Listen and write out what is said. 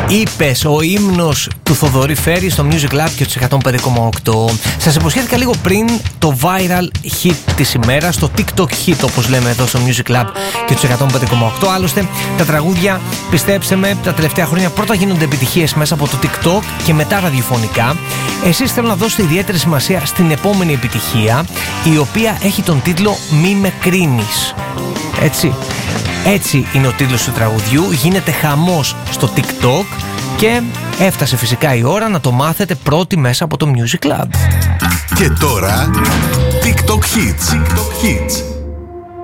Είπες, ο ύμνος του Θοδωρή Φέρη στο Music Lab και τους 105,8. Σας υποσχέθηκα λίγο πριν το viral hit της ημέρας, το TikTok hit όπως λέμε εδώ στο Music Lab και τους 105,8. Άλλωστε τα τραγούδια, πιστέψτε με, τα τελευταία χρόνια πρώτα γίνονται επιτυχίες μέσα από το TikTok και μετά ραδιοφωνικά. Εσείς θέλω να δώσετε ιδιαίτερη σημασία στην επόμενη επιτυχία, η οποία έχει τον τίτλο «Μη με κρίνεις». Έτσι είναι ο τίτλος του τραγουδιού, γίνεται χαμός στο TikTok και έφτασε φυσικά η ώρα να το μάθετε πρώτοι μέσα από το Music Lab. Και τώρα TikTok Hits.